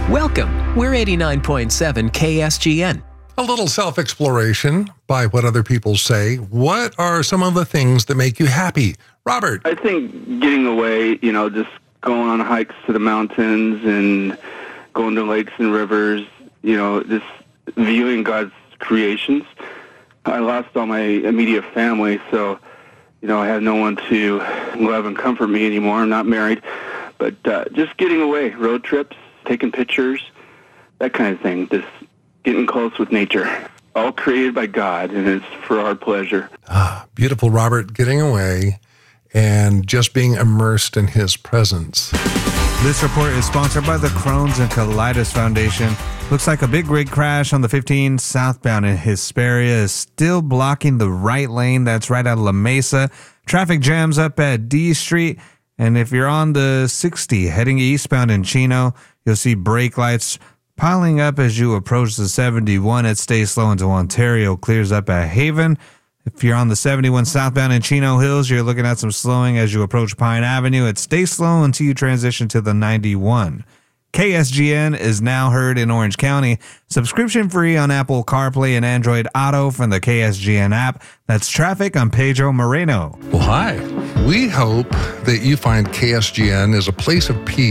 Welcome. We're 89.7 KSGN. A little self-exploration by what other people say. What are some of the things that make you happy? Robert. I think getting away, just going on hikes to the mountains and going to lakes and rivers, just viewing God's creations. I lost all my immediate family, so, I have no one to love and comfort me anymore. I'm not married. But just getting away, road trips, taking pictures, that kind of thing, just getting close with nature. All created by God, and it's for our pleasure. Beautiful, Robert, getting away and just being immersed in his presence. This report is sponsored by the Crohn's and Colitis Foundation. Looks like a big rig crash on the 15 southbound in Hesperia is still blocking the right lane. That's right out of La Mesa. Traffic jams up at D Street. And if you're on the 60 heading eastbound in Chino, you'll see brake lights piling up as you approach the 71 at Stay Slow until Ontario clears up at Haven. If you're on the 71 southbound in Chino Hills, you're looking at some slowing as you approach Pine Avenue. It stays slow until you transition to the 91. KSGN is now heard in Orange County. Subscription free on Apple CarPlay and Android Auto from the KSGN app. That's traffic on Pedro Moreno. Well, hi. We hope that you find KSGN as a place of peace.